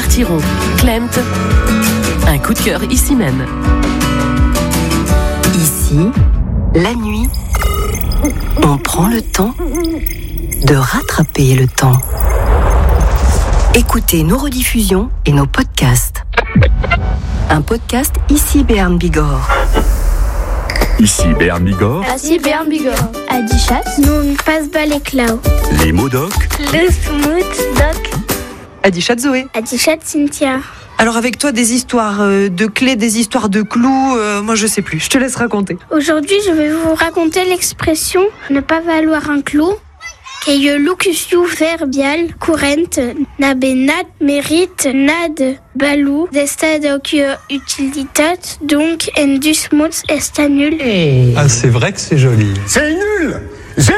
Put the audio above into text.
Artiron, Klemt. Un coup de cœur ici même. Ici, la nuit, on prend le temps de rattraper le temps. Écoutez nos rediffusions et nos podcasts. Un podcast Ici Béarn Bigorre. Ici Béarn Bigorre. Ici Béarn Bigorre. Adichat. Nous passe bas les clau. Les mots doc. Le smooth doc. Adichat Zoé. Adichat Cynthia. Alors avec toi des histoires de clés, des histoires de clous, moi je sais plus, je te laisse raconter. Aujourd'hui je vais vous raconter l'expression ne pas valoir un clou. Qu'est locution verbial courante n'abe nat mérite nad balou d'estad utilitat donc endus mots est nul. Ah c'est vrai que c'est joli. C'est nul!